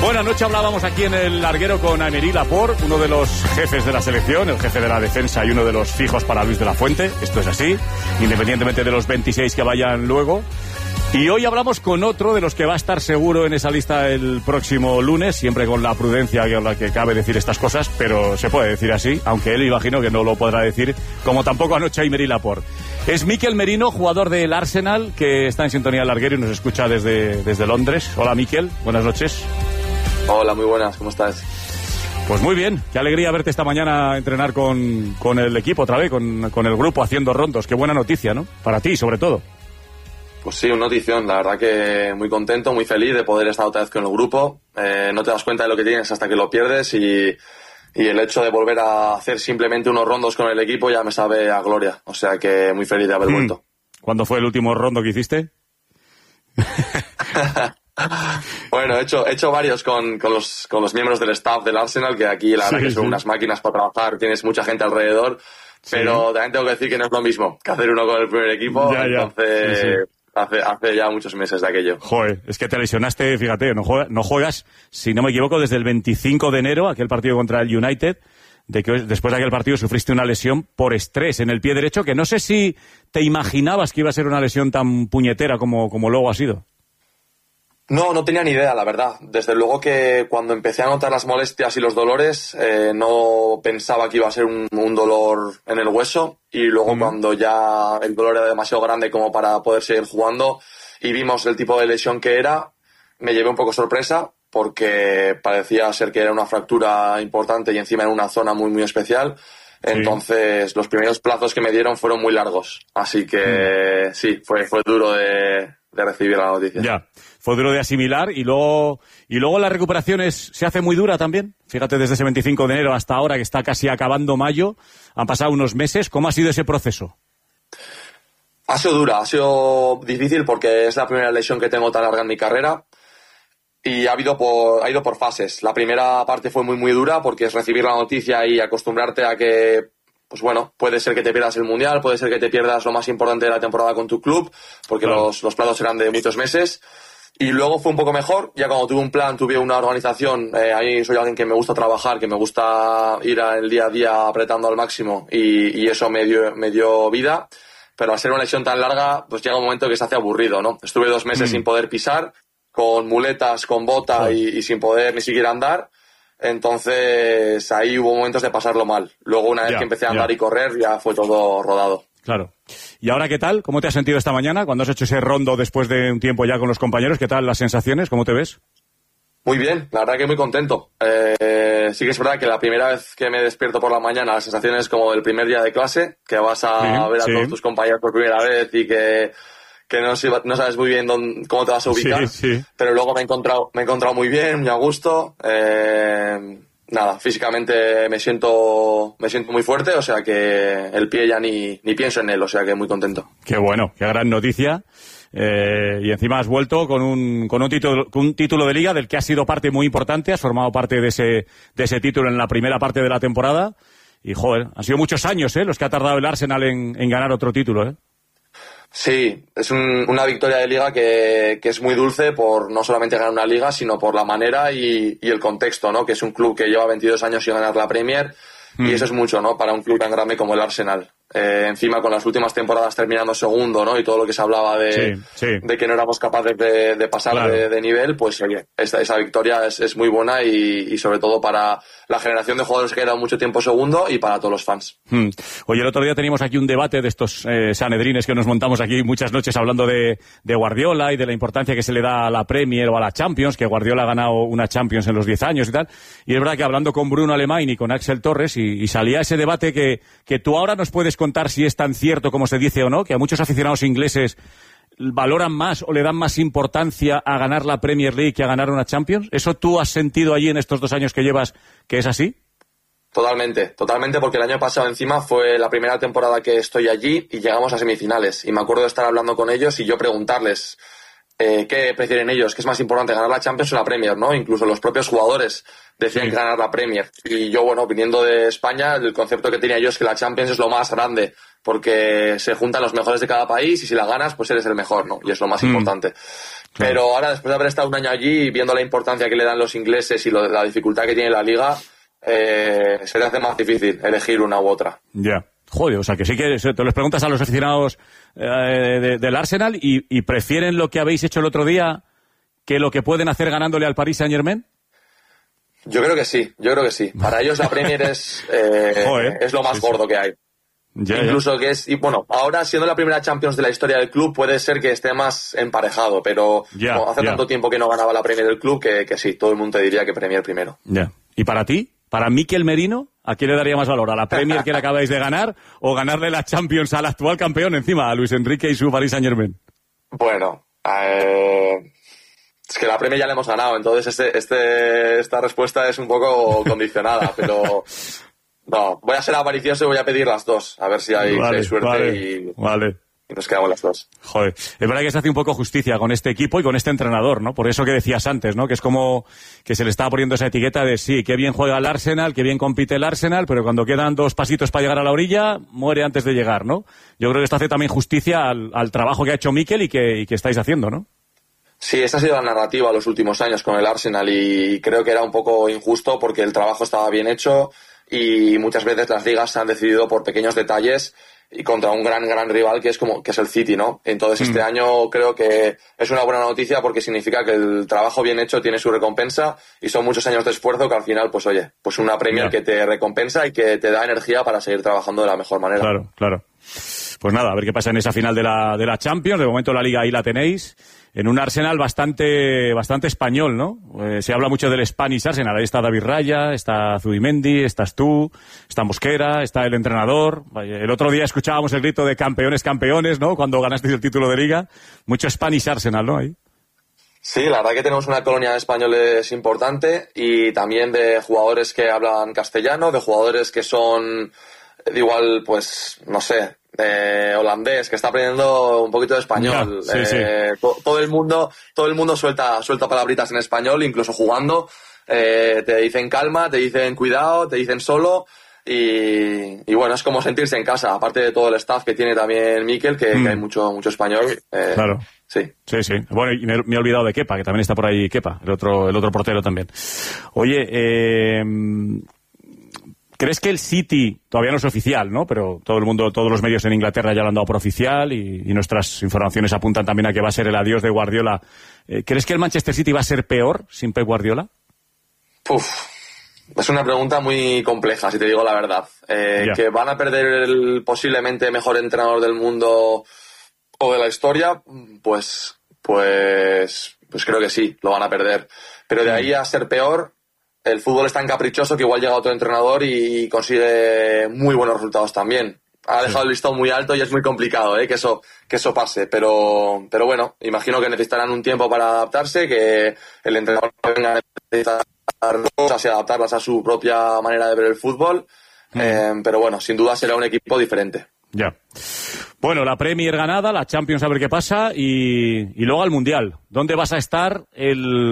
Bueno, anoche hablábamos aquí en el larguero con Aymeric Laporte, uno de los jefes de la selección, el jefe de la defensa y uno de los fijos para Luis de la Fuente. Esto es así, independientemente de los 26 que vayan luego. Y hoy hablamos con otro de los que va a estar seguro en esa lista el próximo lunes, siempre con la prudencia con la que cabe decir estas cosas, pero se puede decir así, aunque él imagino que no lo podrá decir, como tampoco anoche Aymeric Laporte. Es Mikel Merino, jugador del Arsenal, que está en sintonía del larguero y nos escucha desde Londres. Hola Mikel, buenas noches. Hola, muy buenas, ¿cómo estás? Pues muy bien, qué alegría verte esta mañana entrenar con el equipo otra vez, con el grupo haciendo rondos. Qué buena noticia, ¿no? Para ti, sobre todo. Pues sí, una notición, la verdad que muy contento, muy feliz de poder estar otra vez con el grupo. No te das cuenta de lo que tienes hasta que lo pierdes y el hecho de volver a hacer simplemente unos rondos con el equipo ya me sabe a gloria. O sea que muy feliz de haber vuelto. ¿Cuándo fue el último rondo que hiciste? Bueno, he hecho varios con los miembros del staff del Arsenal, que aquí la verdad que son unas máquinas para trabajar, tienes mucha gente alrededor, pero también tengo que decir que no es lo mismo que hacer uno con el primer equipo, entonces hace ya muchos meses de aquello. Joder, es que te lesionaste, fíjate, no juegas, si no me equivoco, desde el 25 de enero, aquel partido contra el United, después de aquel partido sufriste una lesión por estrés en el pie derecho, que no sé si te imaginabas que iba a ser una lesión tan puñetera como luego ha sido. No tenía ni idea, la verdad. Desde luego que cuando empecé a notar las molestias y los dolores, no pensaba que iba a ser un dolor en el hueso. Y luego cuando ya el dolor era demasiado grande como para poder seguir jugando y vimos el tipo de lesión que era, me llevé un poco sorpresa porque parecía ser que era una fractura importante y encima en una zona muy, muy especial. Entonces, los primeros plazos que me dieron fueron muy largos. Así que sí, fue duro de recibir la noticia. Ya, fue duro de asimilar y luego la recuperación se hace muy dura también. Fíjate, desde ese 25 de enero hasta ahora, que está casi acabando mayo, han pasado unos meses. ¿Cómo ha sido ese proceso? Ha sido dura, ha sido difícil porque es la primera lesión que tengo tan larga en mi carrera. Y ha ido por fases. La primera parte fue muy, muy dura porque es recibir la noticia y acostumbrarte a que, pues bueno, puede ser que te pierdas el Mundial, puede ser que te pierdas lo más importante de la temporada con tu club, porque los plazos eran de muchos meses. Y luego fue un poco mejor, ya cuando tuve un plan, tuve una organización, ahí soy alguien que me gusta trabajar, que me gusta ir el día a día apretando al máximo y eso me dio vida. Pero al ser una lesión tan larga, pues llega un momento que se hace aburrido, ¿no? Estuve 2 meses sin poder pisar, con muletas, con bota y sin poder ni siquiera andar. Entonces ahí hubo momentos de pasarlo mal. Luego una vez que empecé a andar y correr ya fue todo rodado. Claro. ¿Y ahora qué tal? ¿Cómo te has sentido esta mañana? Cuando has hecho ese rondo después de un tiempo ya con los compañeros, ¿qué tal las sensaciones? ¿Cómo te ves? Muy bien, la verdad que muy contento. Sí que es verdad que la primera vez que me despierto por la mañana la sensación es como del primer día de clase, que vas a ver a todos tus compañeros por primera vez y que no sabes muy bien cómo te vas a ubicar, pero luego me he encontrado muy bien, muy a gusto. Nada, físicamente me siento muy fuerte, o sea que el pie ya ni pienso en él, o sea que muy contento. Qué bueno, qué gran noticia. Y encima has vuelto con un título de liga del que has sido parte muy importante, has formado parte de ese título en la primera parte de la temporada. Y joder, han sido muchos años los que ha tardado el Arsenal en ganar otro título. Sí, es una victoria de liga que es muy dulce por no solamente ganar una liga, sino por la manera y el contexto, ¿no? Que es un club que lleva 22 años sin ganar la Premier y eso es mucho, ¿no? Para un club tan grande como el Arsenal. Encima con las últimas temporadas terminando segundo, ¿no? Y todo lo que se hablaba de que no éramos capaces de pasar de nivel, pues oye, esa victoria es muy buena y sobre todo para la generación de jugadores que ha dado mucho tiempo segundo y para todos los fans. Oye, el otro día teníamos aquí un debate de estos sanedrines que nos montamos aquí muchas noches hablando de Guardiola y de la importancia que se le da a la Premier o a la Champions, que Guardiola ha ganado una Champions en los 10 años y tal. Y es verdad que hablando con Bruno Alemany y con Axel Torres y salía ese debate que tú ahora nos puedes contar si es tan cierto como se dice o no, que a muchos aficionados ingleses valoran más o le dan más importancia a ganar la Premier League que a ganar una Champions. ¿Eso tú has sentido allí en estos 2 años que llevas que es así? Totalmente, porque el año pasado encima fue la primera temporada que estoy allí y llegamos a semifinales. Y me acuerdo de estar hablando con ellos y yo preguntarles qué prefieren ellos, qué es más importante, ganar la Champions o la Premier, ¿no? Incluso los propios jugadores decían que ganar la Premier. Y yo, bueno, viniendo de España, el concepto que tenía yo es que la Champions es lo más grande, porque se juntan los mejores de cada país y si la ganas, pues eres el mejor, ¿no? Y es lo más importante. Pero ahora, después de haber estado un año allí, viendo la importancia que le dan los ingleses y la dificultad que tiene la liga, se le hace más difícil elegir una u otra. Ya. Joder, o sea que sí que te los preguntas a los aficionados del Arsenal y prefieren lo que habéis hecho el otro día que lo que pueden hacer ganándole al Paris Saint-Germain. Yo creo que sí. Para ellos la Premier es lo más gordo que hay. Incluso que es, y bueno, ahora siendo la primera Champions de la historia del club puede ser que esté más emparejado, pero hace tanto tiempo que no ganaba la Premier del club que sí, todo el mundo te diría que Premier primero. Ya. ¿Y para ti? ¿Para Mikel Merino? ¿A quién le daría más valor? ¿A la Premier que le acabáis de ganar o ganarle la Champions al actual campeón encima, a Luis Enrique y su Paris Saint-Germain? Bueno, es que la Premier ya la hemos ganado, entonces esta respuesta es un poco condicionada, pero no, voy a ser avaricioso y voy a pedir las dos, a ver si hay suerte y nos quedamos las dos. Joder, es verdad que se hace un poco justicia con este equipo y con este entrenador, ¿no? Por eso que decías antes, ¿no? Que es como que se le estaba poniendo esa etiqueta de sí, qué bien juega el Arsenal, qué bien compite el Arsenal, pero cuando quedan 2 pasitos para llegar a la orilla, muere antes de llegar, ¿no? Yo creo que esto hace también justicia al trabajo que ha hecho Mikel y que estáis haciendo, ¿no? Sí, esa ha sido la narrativa los últimos años con el Arsenal y creo que era un poco injusto porque el trabajo estaba bien hecho y muchas veces las ligas se han decidido por pequeños detalles y contra un gran rival que es el City, ¿no? Entonces este año creo que es una buena noticia porque significa que el trabajo bien hecho tiene su recompensa y son muchos años de esfuerzo que al final, pues oye, pues una Premier que te recompensa y que te da energía para seguir trabajando de la mejor manera. Claro. Pues nada, a ver qué pasa en esa final de la Champions. De momento la Liga ahí la tenéis. En un Arsenal bastante español, ¿no? Se habla mucho del Spanish Arsenal. Ahí está David Raya, está Zubimendi, estás tú, está Mosquera, está el entrenador. El otro día escuchábamos el grito de campeones, ¿no? Cuando ganasteis el título de Liga. Mucho Spanish Arsenal, ¿no? Ahí. Sí, la verdad que tenemos una colonia de españoles importante y también de jugadores que hablan castellano, de jugadores que son igual, pues, no sé, holandés, que está aprendiendo un poquito de español. Sí. Todo el mundo suelta palabritas en español, incluso jugando. Te dicen calma, te dicen cuidado, te dicen solo. Y bueno, es como sentirse en casa, aparte de todo el staff que tiene también Mikel, que hay mucho español. Claro. Sí. Bueno, y me he olvidado de Kepa, que también está por ahí Kepa, el otro portero también. Oye, ¿crees que el City, todavía no es oficial, ¿no? Pero todos los medios en Inglaterra ya lo han dado por oficial y nuestras informaciones apuntan también a que va a ser el adiós de Guardiola. ¿Crees que el Manchester City va a ser peor sin Pep Guardiola? Es una pregunta muy compleja, si te digo la verdad. Que van a perder el posiblemente mejor entrenador del mundo o de la historia, pues creo que sí, lo van a perder. Pero de ahí a ser peor, el fútbol es tan caprichoso que igual llega otro entrenador y consigue muy buenos resultados también. Ha dejado el listón muy alto y es muy complicado que eso pase, pero bueno, imagino que necesitarán un tiempo para adaptarse, que el entrenador venga a necesitar cosas y adaptarlas a su propia manera de ver el fútbol, pero bueno, sin duda será un equipo diferente. Ya. Bueno, la Premier ganada, la Champions a ver qué pasa y luego al Mundial. ¿Dónde vas a estar el